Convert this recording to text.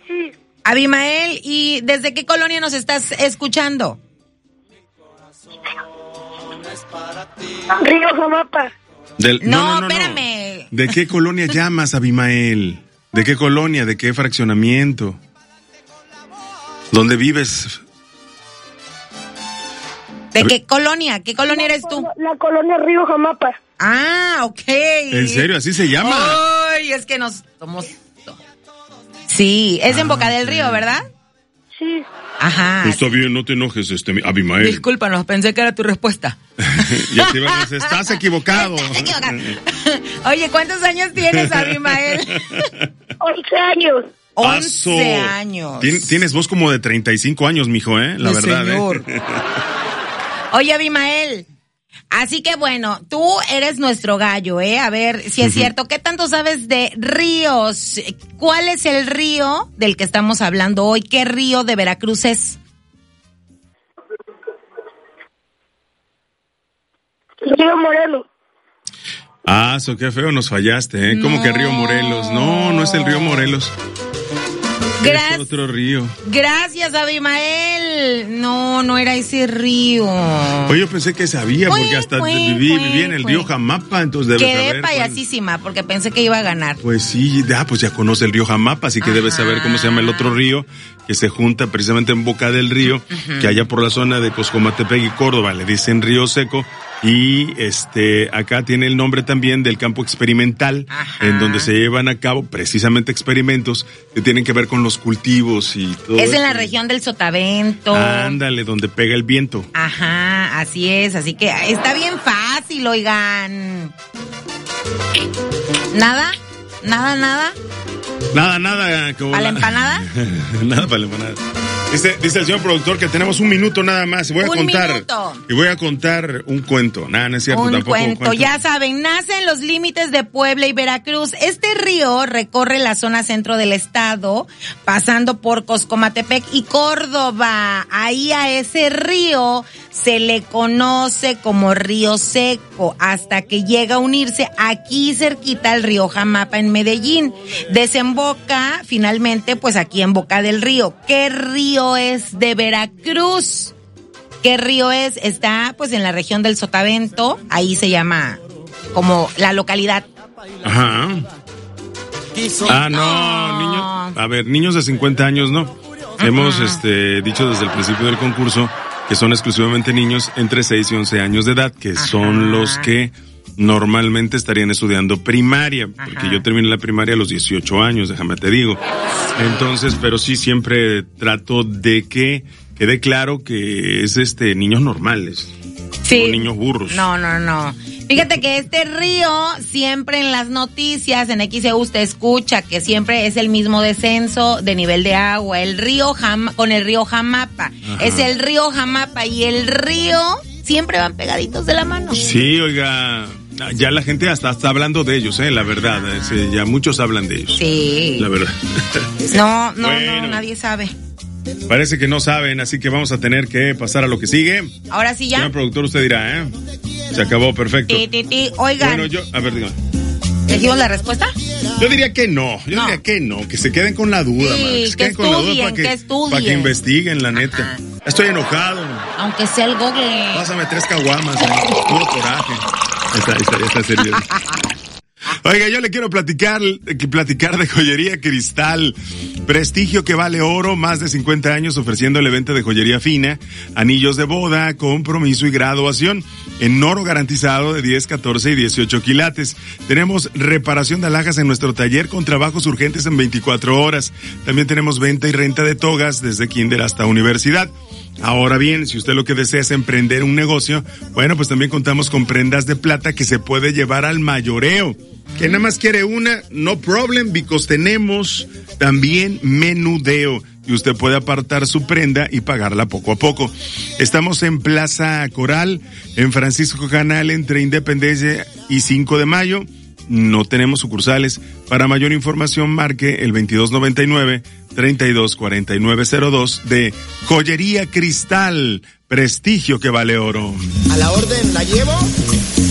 Sí. Abimael, ¿y desde qué colonia nos estás escuchando? Río Jamapa. No, espérame. ¿De qué colonia llamas, Abimael? ¿De qué colonia? ¿De qué fraccionamiento? ¿Dónde vives? ¿De qué colonia? ¿Qué colonia eres tú? La colonia Río Jamapa. Ah, ok. ¿En serio? ¿Así se llama? Ay, es que nos somos... Sí, es en Boca del Río, ¿verdad? Sí. Ajá. Está bien, no te enojes, Abimael. Discúlpanos, pensé que era tu respuesta. Ya te ibas, estás equivocado. Oye, ¿cuántos años tienes, Abimael? 11 años. 11 años. Tienes voz como de 35 años, mijo, la verdad. Señor. Oye, Abimael, así que bueno, tú eres nuestro gallo, A ver si es cierto. ¿Qué tanto sabes de ríos? ¿Cuál es el río del que estamos hablando hoy? ¿Qué río de Veracruz es? Río Morelos. Ah, eso qué feo, nos fallaste, ¿Cómo que Río Morelos? No, no es el Río Morelos. Es otro río. Gracias, Abimael. No era ese río. Pues yo pensé que sabía, porque hasta viví en el río Jamapa, entonces debes saber. Quedé payasísima, porque pensé que iba a ganar. Pues sí, pues ya conoce el río Jamapa, así que debes saber cómo se llama el otro río, que se junta precisamente en Boca del Río, que allá por la zona de Coscomatepec y Córdoba le dicen Río Seco. Y acá tiene el nombre también del campo experimental, en donde se llevan a cabo precisamente experimentos que tienen que ver con los cultivos y todo. Es en la región del Sotavento. Ándale, donde pega el viento. Ajá, así es, así que está bien fácil, oigan. ¿Nada? Nada. ¿Para la empanada? Nada para la empanada. Dice el señor productor que tenemos un minuto nada más. Y voy a contar un cuento. Nada, no es cierto, tampoco. Cuento. Ya saben, nace en los límites de Puebla y Veracruz. Este río recorre la zona centro del estado, pasando por Coscomatepec y Córdoba. Ahí a ese río se le conoce como Río Seco, hasta que llega a unirse aquí cerquita al río Jamapa en Medellín. Desemboca finalmente pues aquí en Boca del Río. ¿Qué río es de Veracruz? ¿Qué río es? Está pues en la región del Sotavento, ahí se llama como la localidad. Ajá. Niños de 50 años no. Hemos dicho desde el principio del concurso que son exclusivamente niños entre 6 y 11 años de edad, que son los que normalmente estarían estudiando primaria, porque yo terminé la primaria a los 18 años, déjame te digo. Entonces, pero sí siempre trato de que quede claro que es niños normales, no niños burros. No. Fíjate que este río siempre en las noticias, en XEU usted escucha que siempre es el mismo descenso de nivel de agua, el río con el río Jamapa. Es el río Jamapa y el río siempre van pegaditos de la mano. Sí, oiga, ya la gente hasta está hablando de ellos, la verdad, ya muchos hablan de ellos. Sí. La verdad. No, nadie sabe. Parece que no saben, así que vamos a tener que pasar a lo que sigue. Ahora sí ya. Señor productor, usted dirá, Se acabó, perfecto. Oigan. Bueno, a ver, dígame. ¿Dijimos la respuesta? Yo diría que no, que se queden con la duda, Max. Que estudien. Para que investiguen, la neta. Estoy enojado. Aunque sea el Google. Pásame 3 caguamas, puro coraje. Está serio. Oiga, yo le quiero platicar de Joyería Cristal. Prestigio que vale oro, más de 50 años ofreciéndole venta de joyería fina, anillos de boda, compromiso y graduación, en oro garantizado de 10, 14 y 18 quilates. Tenemos reparación de alhajas en nuestro taller con trabajos urgentes en 24 horas. También tenemos venta y renta de togas desde kinder hasta universidad. Ahora bien, si usted lo que desea es emprender un negocio, bueno, pues también contamos con prendas de plata que se puede llevar al mayoreo. Que nada más quiere una, no problem, because tenemos también menudeo. Y usted puede apartar su prenda y pagarla poco a poco. Estamos en Plaza Coral, en Francisco Canal, entre Independencia y 5 de Mayo. No tenemos sucursales. Para mayor información, marque el 2299-324902 de Joyería Cristal. Prestigio que vale oro. A la orden, ¿la llevo?